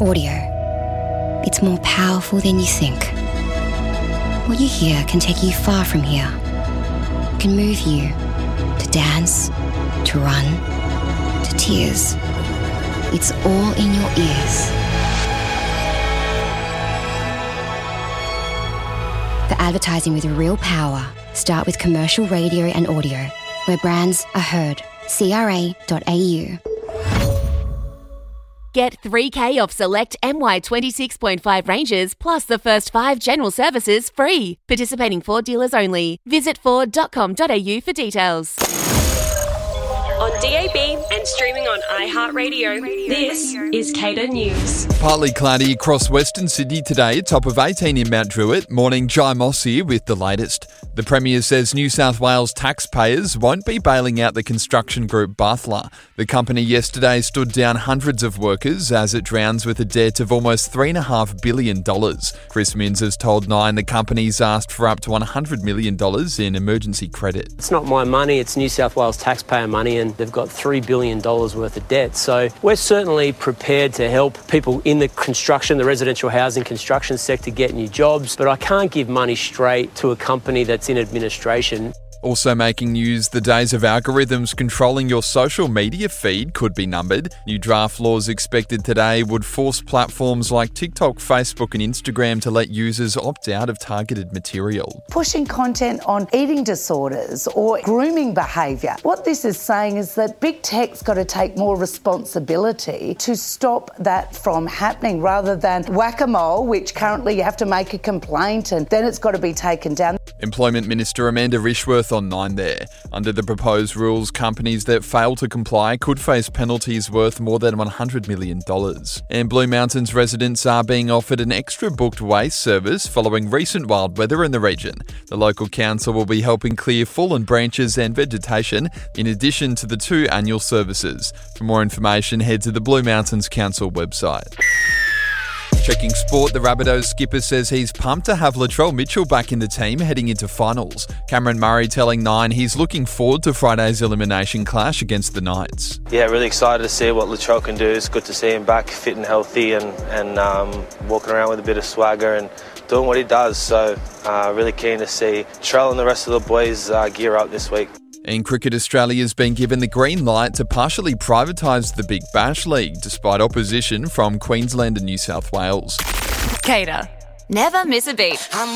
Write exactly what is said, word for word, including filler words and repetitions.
Audio. It's more powerful than you think. What you hear can take you far from here. It can move you to dance, to run, to tears. It's all in your ears. For advertising with real power, start with commercial radio and audio, where brands are heard. C R A dot A U. Get three K off select M Y twenty-six point five ranges plus the first five general services free. Participating Ford dealers only. Visit ford dot com dot a u for details. On D A B and streaming on iHeartRadio, this is Cater News. Partly cloudy across Western Sydney today, top of eighteen in Mount Druitt. Morning, Jai Moss here with the latest. The Premier says New South Wales taxpayers won't be bailing out the construction group Butler. The company yesterday stood down hundreds of workers as it drowns with a debt of almost three point five billion dollars. Chris Minns has told Nine the company's asked for up to one hundred million dollars in emergency credit. It's not my money, it's New South Wales taxpayer money, and they've got three billion dollars worth of debt. So we're certainly prepared to help people in the construction, the residential housing construction sector get new jobs, but I can't give money straight to a company that's in administration. Also making news, the days of algorithms controlling your social media feed could be numbered. New draft laws expected today would force platforms like TikTok, Facebook and Instagram to let users opt out of targeted material. Pushing content on eating disorders or grooming behaviour. What this is saying is that big tech's got to take more responsibility to stop that from happening rather than whack-a-mole, which currently you have to make a complaint and then it's got to be taken down. Employment Minister Amanda Rishworth on Nine there. Under the proposed rules, companies that fail to comply could face penalties worth more than one hundred million dollars. And Blue Mountains residents are being offered an extra booked waste service following recent wild weather in the region. The local council will be helping clear fallen branches and vegetation in addition to the two annual services. For more information, head to the Blue Mountains Council website. Checking sport, the Rabbitohs skipper says he's pumped to have Latrell Mitchell back in the team heading into finals. Cameron Murray telling Nine he's looking forward to Friday's elimination clash against the Knights. Yeah, really excited to see what Latrell can do. It's good to see him back fit and healthy and, and um, walking around with a bit of swagger and doing what he does. So uh, really keen to see Trell and the rest of the boys uh, gear up this week. And Cricket Australia has been given the green light to partially privatise the Big Bash League, despite opposition from Queensland and New South Wales. Cater. Never miss a beat.